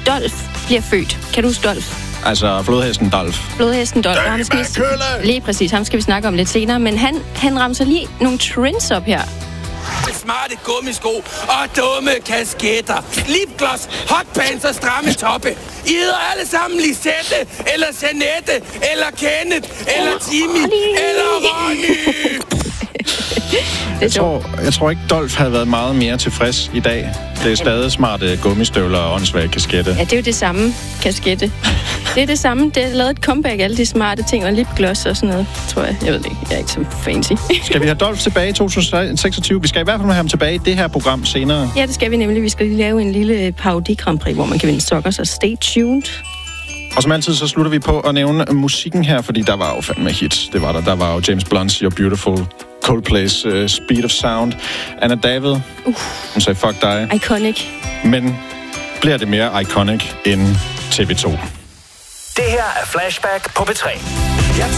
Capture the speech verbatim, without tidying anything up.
Dolph bliver født. Kan du huske Dolph? Altså flodhesten Dolph. Flodhesten Dolph. Ham skal vi, lige præcis, ham skal vi snakke om lidt senere. Men han, han ramser lige nogle trends op her. Smarte gummisko og dumme kasketter. Lipgloss, hotpants og stramme toppe. I hedder alle sammen Lisette, eller Janette, eller Kenneth, eller Timmy, eller Ronny. Jeg tror, jeg tror ikke, Dolph havde været meget mere tilfreds i dag. Det er stadig smarte gummistøvler og åndssvage kaskette. Ja, det er jo det samme kaskette. Det er det samme. Det er lavet et comeback, alle de smarte ting, og lipgloss og sådan noget, tror jeg. Jeg ved det ikke. Jeg er ikke så fancy. Skal vi have Dolph tilbage i to tusind og seksogtyve? Vi skal i hvert fald have ham tilbage i det her program senere. Ja, det skal vi nemlig. Vi skal lige lave en lille parodi Grand Prix, hvor man kan vinde sokker, så stay tuned. Og som altid, så slutter vi på at nævne musikken her, fordi der var jo fandme hits. Det var der. Der var jo James Blunt's You're Beautiful, Coldplay's uh, Speed of Sound, Anna David, uh. hun sagde fuck dig. Iconic. Men bliver det mere iconic end T V to? Det her er Flashback på P tre.